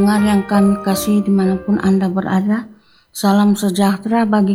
Pendengar yang kami kasih dimanapun Anda berada, salam sejahtera bagi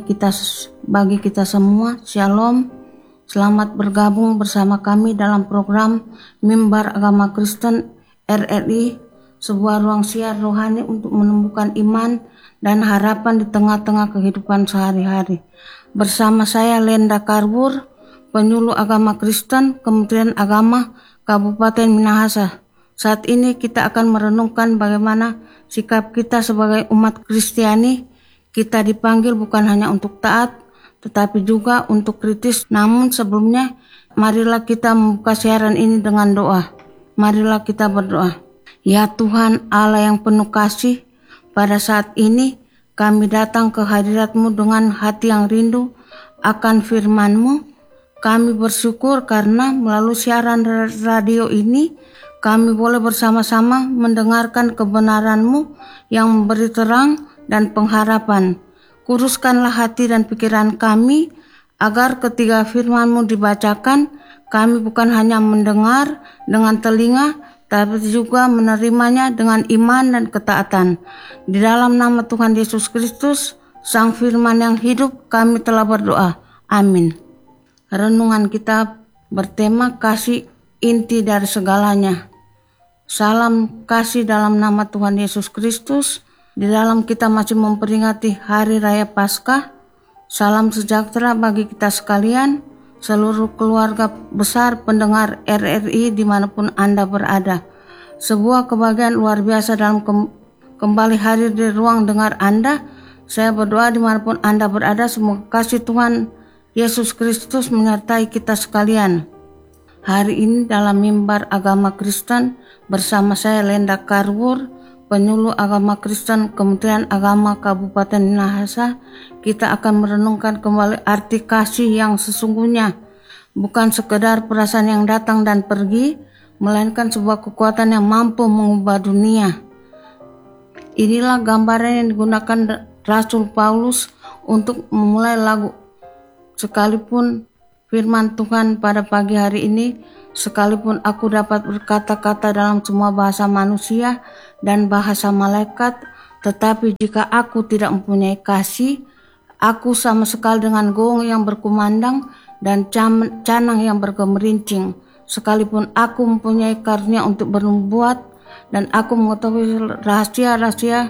kita semua. Shalom, selamat bergabung bersama kami dalam program Mimbar Agama Kristen RRI, sebuah ruang siar rohani untuk menumbuhkan iman dan harapan di tengah-tengah kehidupan sehari-hari. Bersama saya Lenda Karbur, penyuluh agama Kristen, Kementerian Agama Kabupaten Minahasa. Saat ini kita akan merenungkan bagaimana sikap kita sebagai umat Kristiani. Kita dipanggil bukan hanya untuk taat, tetapi juga untuk kritis. Namun sebelumnya, marilah kita membuka siaran ini dengan doa. Marilah kita berdoa. Ya Tuhan Allah yang penuh kasih, pada saat ini kami datang ke hadirat-Mu dengan hati yang rindu akan firman-Mu. Kami bersyukur karena melalui siaran radio ini, kami boleh bersama-sama mendengarkan kebenaran-Mu yang memberi terang dan pengharapan. Kuruskanlah hati dan pikiran kami, agar ketika firman-Mu dibacakan, kami bukan hanya mendengar dengan telinga, tapi juga menerimanya dengan iman dan ketaatan. Di dalam nama Tuhan Yesus Kristus, Sang Firman yang hidup, kami telah berdoa. Amin. Renungan kita bertema kasih inti dari segalanya. Salam kasih dalam nama Tuhan Yesus Kristus. Di dalam kita masih memperingati Hari Raya Paskah. Salam sejahtera bagi kita sekalian, seluruh keluarga besar pendengar RRI dimanapun Anda berada. Sebuah kebahagiaan luar biasa dalam kembali hadir di ruang dengar Anda. Saya berdoa dimanapun Anda berada, semoga kasih Tuhan Yesus Kristus menyertai kita sekalian. Hari ini dalam Mimbar Agama Kristen bersama saya Lenda Karbur, penyuluh agama Kristen Kementerian Agama Kabupaten Minahasa, kita akan merenungkan kembali arti kasih yang sesungguhnya. Bukan sekedar perasaan yang datang dan pergi, melainkan sebuah kekuatan yang mampu mengubah dunia. Inilah gambaran yang digunakan Rasul Paulus untuk memulai lagu. Sekalipun firman Tuhan pada pagi hari ini, sekalipun aku dapat berkata-kata dalam semua bahasa manusia dan bahasa malaikat, tetapi jika aku tidak mempunyai kasih, aku sama sekali dengan gong yang berkumandang dan canang yang bergemerincing. Sekalipun aku mempunyai karunia untuk bernubuat dan aku mengetahui rahasia-rahasia,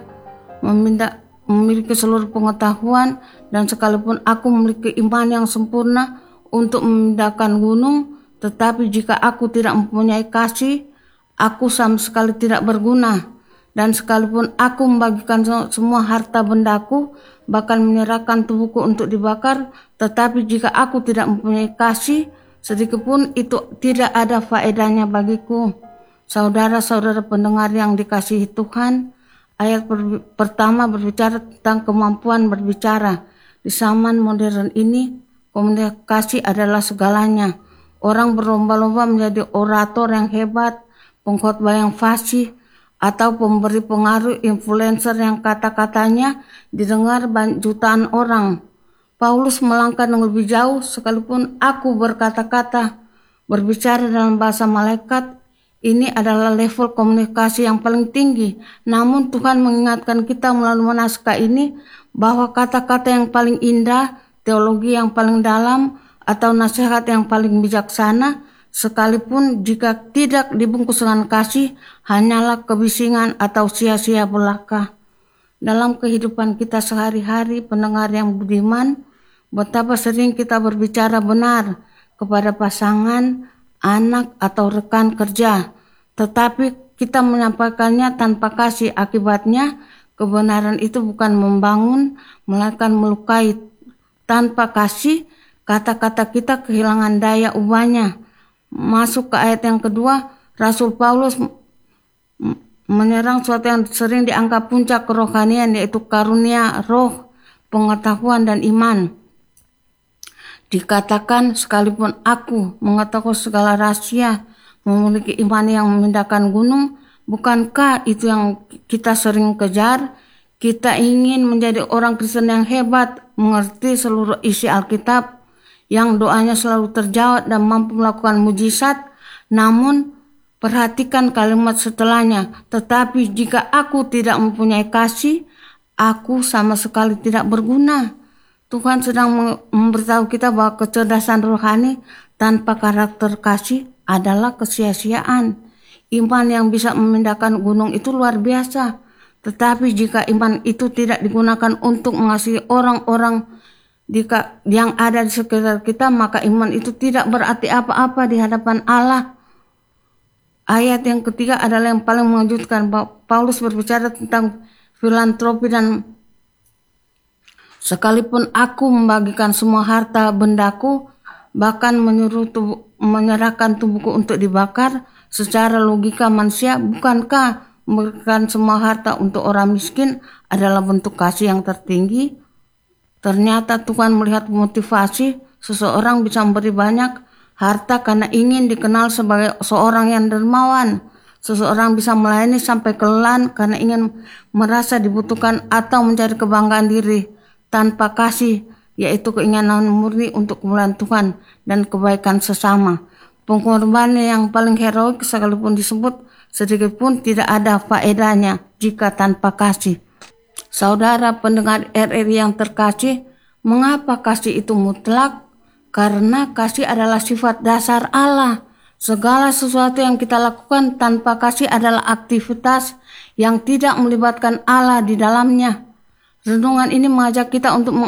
memiliki seluruh pengetahuan, dan sekalipun aku memiliki iman yang sempurna untuk memindahkan gunung, tetapi jika aku tidak mempunyai kasih, aku sama sekali tidak berguna. Dan sekalipun aku membagikan semua harta bendaku, bahkan menyerahkan tubuhku untuk dibakar, tetapi jika aku tidak mempunyai kasih, sedikitpun itu tidak ada faedahnya bagiku. Saudara-saudara pendengar yang dikasihi Tuhan, ayat pertama berbicara tentang kemampuan berbicara. Di zaman modern ini, komunikasi adalah segalanya. Orang berlomba-lomba menjadi orator yang hebat, pengkhotbah yang fasih, atau pemberi pengaruh influencer yang kata-katanya didengar jutaan orang. Paulus melangkah dengan lebih jauh, sekalipun aku berkata-kata, berbicara dalam bahasa malaikat, ini adalah level komunikasi yang paling tinggi. Namun Tuhan mengingatkan kita melalui naskah ini bahwa kata-kata yang paling indah, teologi yang paling dalam, atau nasihat yang paling bijaksana, sekalipun jika tidak dibungkus dengan kasih, hanyalah kebisingan atau sia-sia belaka. Dalam kehidupan kita sehari-hari, pendengar yang budiman, betapa sering kita berbicara benar kepada pasangan, anak, atau rekan kerja, tetapi kita menyampaikannya tanpa kasih. Akibatnya, kebenaran itu bukan membangun, melainkan melukai. Tanpa kasih, kata-kata kita kehilangan daya ubahnya. Masuk ke ayat yang kedua, Rasul Paulus menyerang sesuatu yang sering dianggap puncak kerohanian, yaitu karunia roh, pengetahuan, dan iman. Dikatakan, sekalipun aku mengetahui segala rahasia, memiliki iman yang memindahkan gunung, bukankah itu yang kita sering kejar? Kita ingin menjadi orang Kristen yang hebat, mengerti seluruh isi Alkitab, yang doanya selalu terjawab dan mampu melakukan mujizat. Namun Perhatikan kalimat setelahnya. Tetapi jika aku tidak mempunyai kasih, aku sama sekali tidak berguna. Tuhan sedang memberitahu kita bahwa kecerdasan rohani tanpa karakter kasih adalah kesia-siaan. Iman yang bisa memindahkan gunung itu luar biasa. Tetapi jika iman itu tidak digunakan untuk mengasihi orang-orang yang ada di sekitar kita, maka iman itu tidak berarti apa-apa di hadapan Allah. Ayat yang ketiga adalah yang paling mengejutkan. Paulus berbicara tentang filantropi dan sekalipun aku membagikan semua harta bendaku, bahkan menyerahkan tubuhku untuk dibakar, secara logika manusia, bukankah memberikan semua harta untuk orang miskin adalah bentuk kasih yang tertinggi? Ternyata Tuhan melihat motivasi seseorang bisa memberi banyak harta karena ingin dikenal sebagai seorang yang dermawan. Seseorang bisa melayani sampai kelelahan karena ingin merasa dibutuhkan atau mencari kebanggaan diri tanpa kasih, yaitu keinginan murni untuk kemuliaan Tuhan dan kebaikan sesama. Pengorbanan yang paling heroik sekalipun disebut sedikit pun tidak ada faedahnya jika tanpa kasih. Saudara pendengar RRI yang terkasih, mengapa kasih itu mutlak? Karena kasih adalah sifat dasar Allah. Segala sesuatu yang kita lakukan tanpa kasih adalah aktivitas yang tidak melibatkan Allah di dalamnya. Renungan ini mengajak kita untuk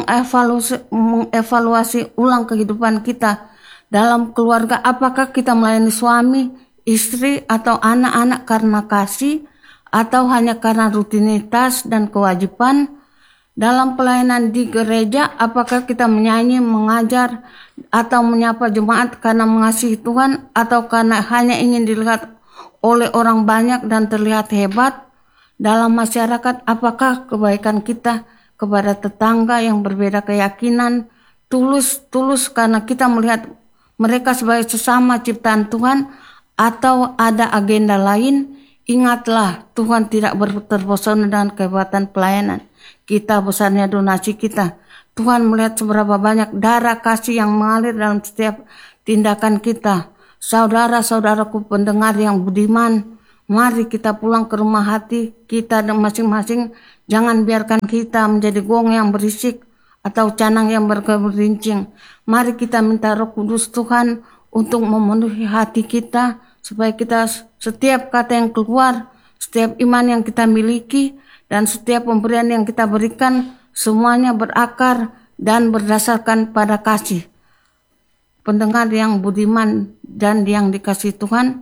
mengevaluasi ulang kehidupan kita. Dalam keluarga, apakah kita melayani suami, istri, atau anak-anak karena kasih, atau hanya karena rutinitas dan kewajiban? Dalam pelayanan di gereja, apakah kita menyanyi, mengajar, atau menyapa jemaat karena mengasihi Tuhan, atau karena hanya ingin dilihat oleh orang banyak dan terlihat hebat? Dalam masyarakat, apakah kebaikan kita kepada tetangga yang berbeda keyakinan tulus karena kita melihat mereka sebagai sesama ciptaan Tuhan, atau ada agenda lain? Ingatlah, Tuhan tidak terpesona dengan kehebatan pelayanan kita, besarnya donasi kita. Tuhan melihat seberapa banyak darah kasih yang mengalir dalam setiap tindakan kita. Saudara-saudaraku pendengar yang budiman, mari kita pulang ke rumah hati kita dan masing-masing. Jangan biarkan kita menjadi gong yang berisik atau canang yang bergerincing. Mari kita minta Roh Kudus Tuhan untuk memenuhi hati kita, supaya kita setiap kata yang keluar, setiap iman yang kita miliki, dan setiap pemberian yang kita berikan, semuanya berakar dan berdasarkan pada kasih. Pendengar yang budiman dan yang dikasihi Tuhan,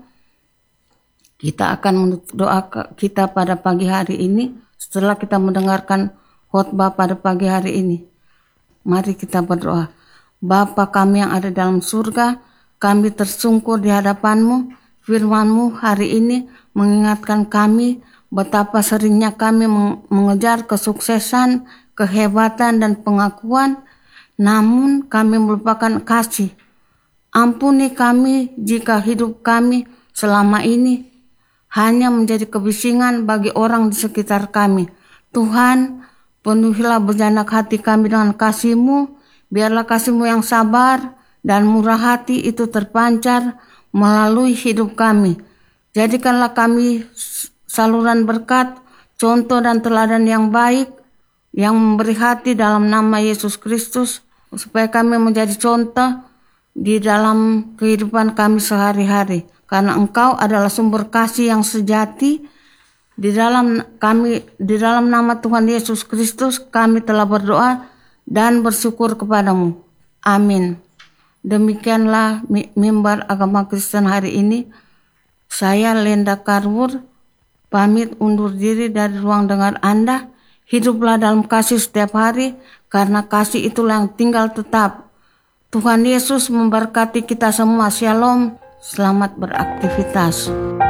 kita akan menutup doa kita pada pagi hari ini setelah kita mendengarkan khotbah pada pagi hari ini. Mari kita berdoa. Bapa kami yang ada dalam surga, kami tersungkur di hadapan-Mu. Firman-Mu hari ini mengingatkan kami betapa seringnya kami mengejar kesuksesan, kehebatan, dan pengakuan, namun kami melupakan kasih. Ampuni kami jika hidup kami selama ini hanya menjadi kebisingan bagi orang di sekitar kami. Tuhan, penuhilah bejanak hati kami dengan kasih-Mu. Biarlah kasih-Mu yang sabar dan murah hati itu terpancar melalui hidup kami. Jadikanlah kami saluran berkat, contoh dan teladan yang baik, yang memberi hati dalam nama Yesus Kristus, supaya kami menjadi contoh di dalam kehidupan kami sehari-hari. Karena Engkau adalah sumber kasih yang sejati. Di dalam nama Tuhan Yesus Kristus kami telah berdoa dan bersyukur kepadamu. Amin. Demikianlah mimbar agama Kristen hari ini. Saya Lenda Karwur pamit undur diri dari ruang dengar Anda. Hiduplah dalam kasih setiap hari, karena kasih itulah yang tinggal tetap. Tuhan Yesus memberkati kita semua. Shalom. Selamat beraktivitas.